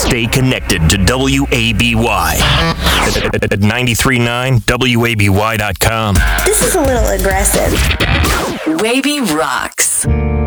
Stay connected to WABY at 93.9 WABY.com. This is a little aggressive. Wavy rocks.